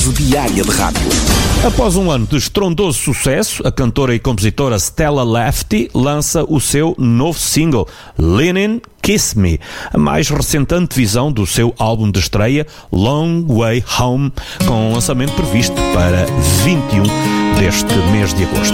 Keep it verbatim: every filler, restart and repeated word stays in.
Diária de rádio. Após um ano de estrondoso sucesso, a cantora e compositora Stella Lefty lança o seu novo single, Leanin' Kiss Me, a mais recente antevisão do seu álbum de estreia, Long Way Home, com lançamento previsto para vinte e um deste mês de agosto.